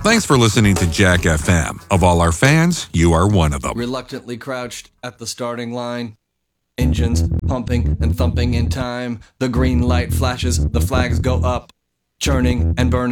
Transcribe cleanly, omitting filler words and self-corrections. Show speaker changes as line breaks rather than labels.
Thanks for listening to Jack FM. Of all our fans, you are one of them.
Reluctantly crouched at the starting line. Engines pumping and thumping in time. The green light flashes, the flags go up. Churning and burning.